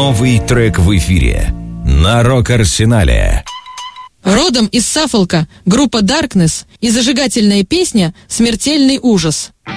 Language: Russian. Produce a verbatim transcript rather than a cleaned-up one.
Новый трек в эфире на Рок-Арсенале. Родом из Саффолка группа Darkness и зажигательная песня «Смертельный ужас».